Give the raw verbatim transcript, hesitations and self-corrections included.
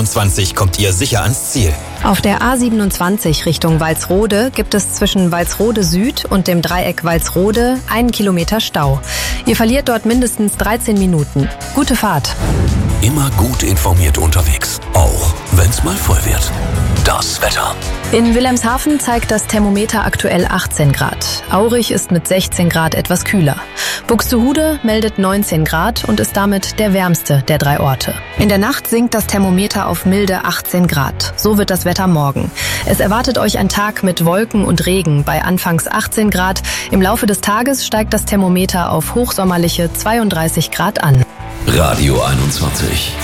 zwanzig kommt ihr sicher ans Ziel. Auf der A siebenundzwanzig Richtung Walsrode gibt es zwischen Walsrode Süd und dem Dreieck Walsrode einen Kilometer Stau. Ihr verliert dort mindestens dreizehn Minuten. Gute Fahrt. Immer gut informiert unterwegs, auch wenn's mal voll wird. Das Wetter. In Wilhelmshaven zeigt das Thermometer aktuell achtzehn Grad. Aurich ist mit sechzehn Grad etwas kühler. Buxtehude meldet neunzehn Grad und ist damit der wärmste der drei Orte. In der Nacht sinkt das Thermometer auf milde achtzehn Grad. So wird das Wetter morgen. Es erwartet euch ein Tag mit Wolken und Regen bei anfangs achtzehn Grad. Im Laufe des Tages steigt das Thermometer auf hochsommerliche zweiunddreißig Grad an. Radio einundzwanzig.